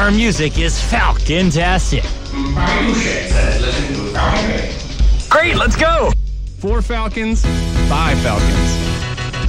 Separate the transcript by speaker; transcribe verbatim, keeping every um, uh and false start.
Speaker 1: Our music is Falcon-tastic. Great, let's go!
Speaker 2: For Falcons, by Falcons.